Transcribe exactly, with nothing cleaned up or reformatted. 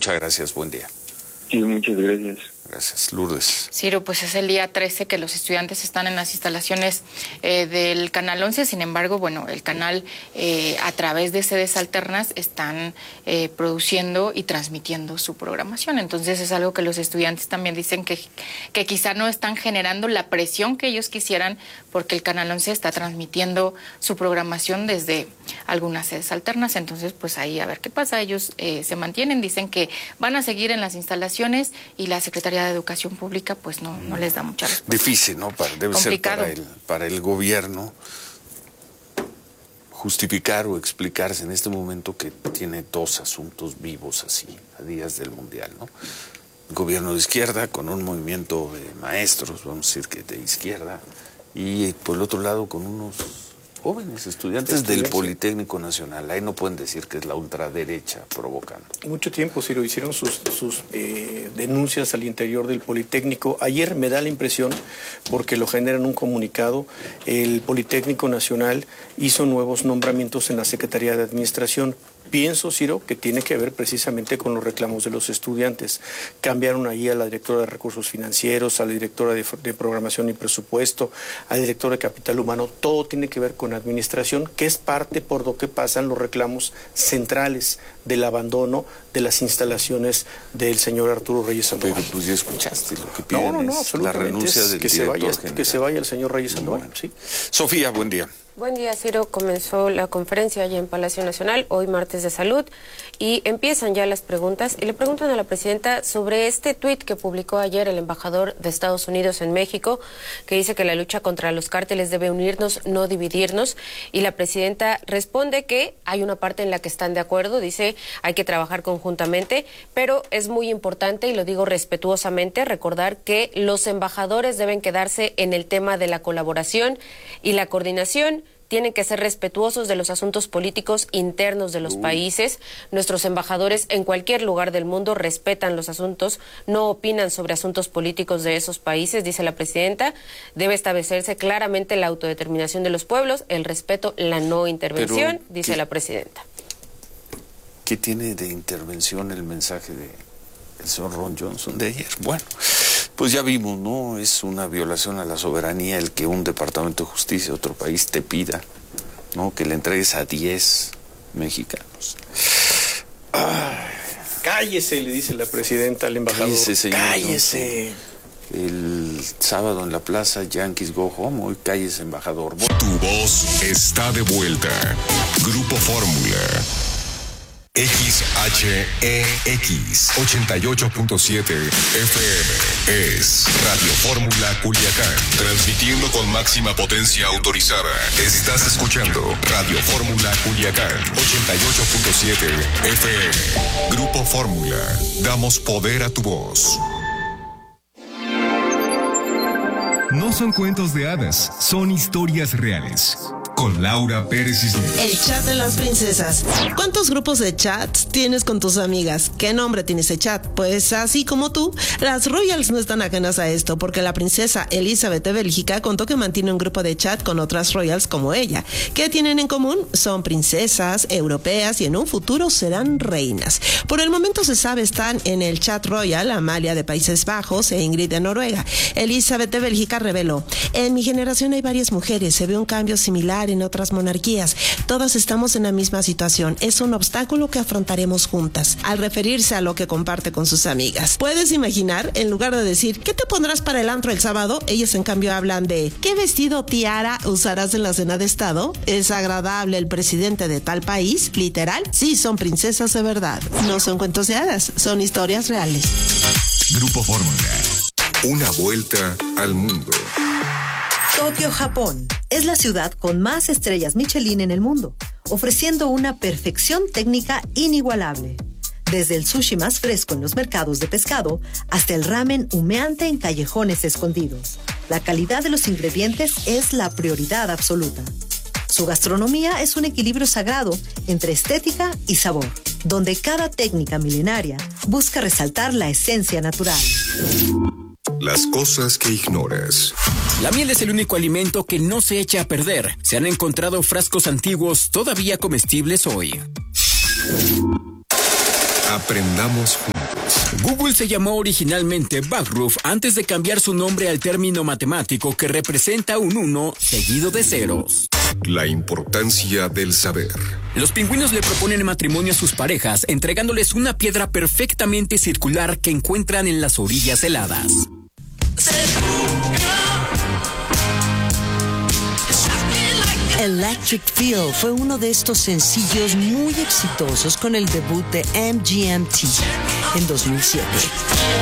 muchas gracias, buen día. Sí, muchas gracias. Gracias, Lourdes. Ciro, pues es el día trece que los estudiantes están en las instalaciones eh, del Canal once. Sin embargo, bueno, el canal eh, a través de sedes alternas están eh, produciendo y transmitiendo su programación. Entonces es algo que los estudiantes también dicen que, que quizá no están generando la presión que ellos quisieran, porque el Canal once está transmitiendo su programación desde algunas sedes alternas. Entonces, pues ahí a ver qué pasa. Ellos eh, se mantienen, dicen que van a seguir en las instalaciones y la Secretaría de Educación Pública pues no, no les da mucha respuesta. Difícil, ¿no? Para, debe Complicado. ser para el, para el gobierno justificar o explicarse en este momento que tiene dos asuntos vivos así, a días del Mundial, ¿no? El gobierno de izquierda con un movimiento de maestros, vamos a decir que de izquierda, y por el otro lado con unos jóvenes estudiantes, estudiantes del Politécnico Nacional. Ahí no pueden decir que es la ultraderecha provocando. Mucho tiempo, sí, lo hicieron sus, sus eh, denuncias al interior del Politécnico. Ayer me da la impresión, porque lo generan un comunicado, el Politécnico Nacional hizo nuevos nombramientos en la Secretaría de Administración. Pienso, Ciro, que tiene que ver precisamente con los reclamos de los estudiantes. Cambiaron ahí a la directora de Recursos Financieros, a la directora de, de Programación y Presupuesto, a la directora de Capital Humano. Todo tiene que ver con administración, que es parte por lo que pasan los reclamos centrales del abandono de las instalaciones del señor Arturo Reyes Sandoval. Pero pues ya escuchaste lo que piden. No, no, no, es absolutamente. La renuncia es del que se vaya, general. Que se vaya el señor Reyes Sandoval, bueno. Sí. Sofía, buen día. Buen día, Ciro. Comenzó la conferencia allá en Palacio Nacional, hoy martes de salud, y empiezan ya las preguntas. Y le preguntan a la presidenta sobre este tuit que publicó ayer el embajador de Estados Unidos en México, que dice que la lucha contra los cárteles debe unirnos, no dividirnos. Y la presidenta responde que hay una parte en la que están de acuerdo, dice hay que trabajar conjuntamente, pero es muy importante, y lo digo respetuosamente, recordar que los embajadores deben quedarse en el tema de la colaboración y la coordinación. Tienen que ser respetuosos de los asuntos políticos internos de los Uy. países. Nuestros embajadores en cualquier lugar del mundo respetan los asuntos, no opinan sobre asuntos políticos de esos países, dice la presidenta. Debe establecerse claramente la autodeterminación de los pueblos, el respeto, la no intervención, Pero, dice ¿qué, la presidenta. ¿Qué tiene de intervención el mensaje del señor Ron Johnson de ayer? Bueno, pues ya vimos, ¿no? Es una violación a la soberanía el que un departamento de justicia de otro país te pida, ¿no? Que le entregues a diez mexicanos. Ay, cállese, le dice la presidenta al embajador. Cállese, señor. Cállese. El sábado en la plaza Yankees Go Home, hoy cállese, embajador. Tu voz está de vuelta. Grupo Fórmula. X H E X ochenta y ocho punto siete F M es Radio Fórmula Culiacán, transmitiendo con máxima potencia autorizada. Estás escuchando Radio Fórmula Culiacán ochenta y ocho punto siete F M. Grupo Fórmula, damos poder a tu voz. No son cuentos de hadas, son historias reales. Con Laura Pérez Cisneros. El chat de las princesas. ¿Cuántos grupos de chats tienes con tus amigas? ¿Qué nombre tiene ese chat? Pues así como tú, las Royals no están ajenas a esto, porque la princesa Elizabeth de Bélgica contó que mantiene un grupo de chat con otras Royals como ella. ¿Qué tienen en común? Son princesas europeas y en un futuro serán reinas. Por el momento se sabe están en el chat Royal Amalia de Países Bajos e Ingrid de Noruega. Elizabeth de Bélgica reveló: en mi generación hay varias mujeres, se ve un cambio similar en otras monarquías. Todas estamos en la misma situación. Es un obstáculo que afrontaremos juntas, al referirse a lo que comparte con sus amigas. ¿Puedes imaginar? En lugar de decir ¿qué te pondrás para el antro el sábado?, ellas en cambio hablan de ¿qué vestido tiara usarás en la cena de estado? ¿Es agradable el presidente de tal país? Literal, sí, son princesas de verdad. No son cuentos de hadas, son historias reales. Grupo Fórmula. Una vuelta al mundo. Tokio, Japón, es la ciudad con más estrellas Michelin en el mundo, ofreciendo una perfección técnica inigualable. Desde el sushi más fresco en los mercados de pescado hasta el ramen humeante en callejones escondidos. La calidad de los ingredientes es la prioridad absoluta. Su gastronomía es un equilibrio sagrado entre estética y sabor, donde cada técnica milenaria busca resaltar la esencia natural. Las cosas que ignoras. La miel es el único alimento que no se echa a perder. Se han encontrado frascos antiguos todavía comestibles hoy. Aprendamos juntos. Google se llamó originalmente Backroof antes de cambiar su nombre al término matemático que representa un uno seguido de ceros. La importancia del saber. Los pingüinos le proponen matrimonio a sus parejas, entregándoles una piedra perfectamente circular que encuentran en las orillas heladas. Electric Feel fue uno de estos sencillos muy exitosos con el debut de M G M T en dos mil siete.